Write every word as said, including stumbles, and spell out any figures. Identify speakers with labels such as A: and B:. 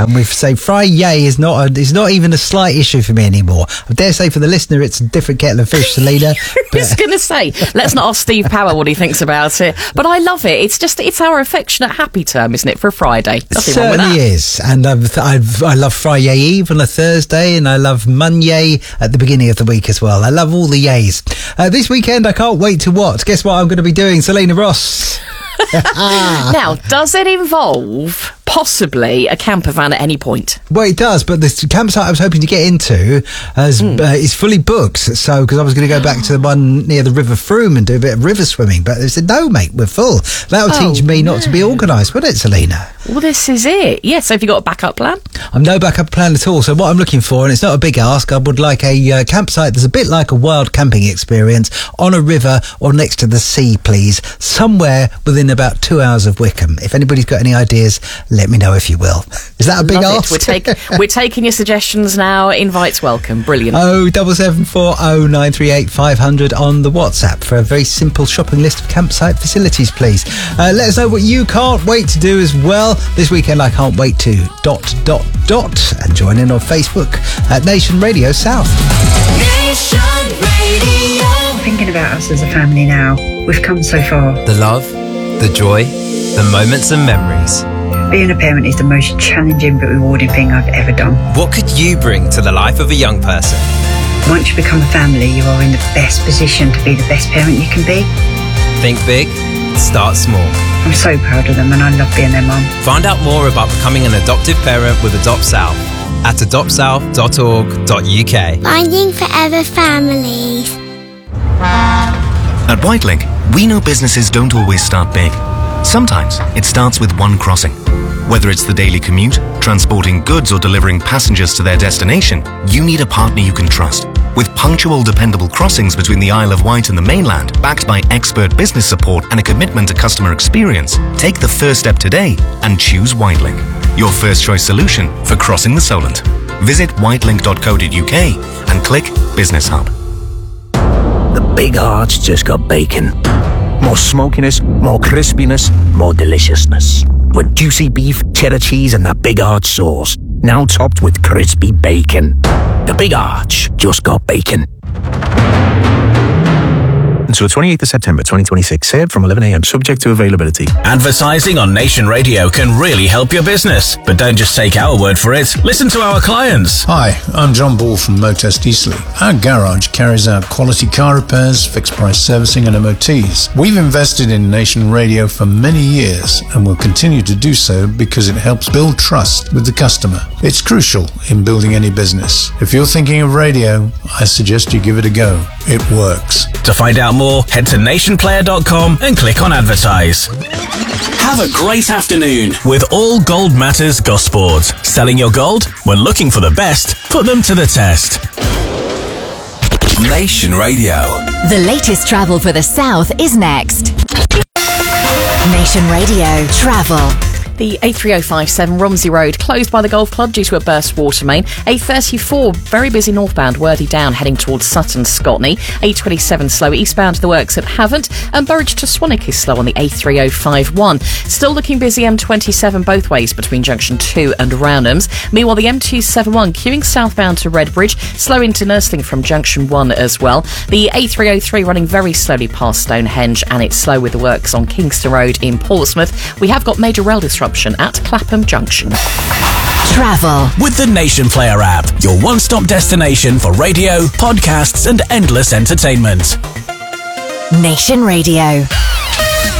A: And we say fry yay is not a, is not even a slight issue for me anymore. I dare say for the listener it's a different kettle of fish, Selena.
B: I was going to say, let's not ask Steve Power what he thinks about it. But I love it. It's just, it's our affectionate happy term, isn't it, for a Friday? Nothing
A: Certainly
B: wrong with that.
A: is. And I've, I've, I love Fry Yay Eve on a Thursday, and I love Monday at the beginning of the week as well. I love all the yays. Uh, this weekend I can't wait to what? Guess what I'm going to be doing, Selena Ross?
B: Now, does it involve possibly a camper van at any point?
A: Well, it does, but the campsite I was hoping to get into has, mm. uh, is fully booked. So, because I was going to go back to the one near the River Frome and do a bit of river swimming, but they said, no, mate, we're full. That'll oh, teach me no. not to be organised, won't it, Selena?
B: Well, this is it. Yes, so have you got a backup plan?
A: I've no backup plan at all. So what I'm looking for, and it's not a big ask, I would like a uh, campsite that's a bit like a wild camping experience on a river or next to the sea, please. Somewhere within about two hours of Wickham. If anybody's got any ideas, let me know if you will. Is that a big
B: Love
A: ask?
B: We're, take, we're taking your suggestions now. Invites welcome. Brilliant.
A: Oh, double seven four oh nine three eight five hundred on the WhatsApp for a very simple shopping list of campsite facilities, please. Uh, let us know what you can't wait to do as well. This weekend I can't wait to dot, dot, dot and join in on Facebook at Nation Radio South.
C: Nation Radio.
D: Thinking about us as a family now, we've come so far.
E: The love, the joy, the moments and memories.
D: Being a parent is the most challenging but rewarding thing I've ever done.
E: What could you bring to the life of a young person?
D: Once you become a family, you are in the best position to be the best parent you can be.
E: Think big, start small.
D: I'm so proud of them and I love being their mum.
E: Find out more about becoming an adoptive parent with Adopt South at adopt south dot org dot U K.
F: Finding forever families.
G: At Whitelink, we know businesses don't always start big. Sometimes it starts with one crossing. Whether it's the daily commute, transporting goods or delivering passengers to their destination, you need a partner you can trust. With punctual, dependable crossings between the Isle of Wight and the mainland, backed by expert business support and a commitment to customer experience, take the first step today and choose Whitelink, your first choice solution for crossing the Solent. Visit whitelink dot co dot U K and click Business Hub.
H: The Big Arch just got bacon. More smokiness, more crispiness, more deliciousness. With juicy beef, cheddar cheese and that Big Arch sauce. Now topped with crispy bacon. The Big Arch just got bacon.
I: Until the twenty-eighth of September twenty twenty-six, served from eleven a m, subject to availability.
J: Advertising on Nation Radio can really help your business. But don't just take our word for it. Listen to our clients.
K: Hi, I'm John Ball from Motest Eastleigh. Our garage carries out quality car repairs, fixed price servicing and M O Ts. We've invested in Nation Radio for many years and will continue to do so because it helps build trust with the customer. It's crucial in building any business. If you're thinking of radio, I suggest you give it a go. It works.
J: To find out more, head to nation player dot com and click on advertise.
L: Have a great afternoon
J: with All Gold Matters Gosport. Selling your gold? When looking for the best, put them to the test.
L: Nation Radio.
M: The latest travel for the South is next. Nation Radio Travel.
B: The A three oh five seven Romsey Road closed by the Golf Club due to a burst water main. A thirty-four very busy northbound Worthy Down heading towards Sutton, Scotney. A twenty-seven slow eastbound to the works at Havant, and Burridge to Swanwick is slow on the A three oh five one. Still looking busy M twenty-seven both ways between Junction two and Rownhams. Meanwhile, the M two seventy-one queuing southbound to Redbridge, slow into Nursling from Junction one as well. The A three oh three running very slowly past Stonehenge, and it's slow with the works on Kingston Road in Portsmouth. We have got major rail disruption at Clapham Junction.
M: Travel
J: with the Nation Player app, your one-stop destination for radio, podcasts and endless entertainment.
M: Nation Radio.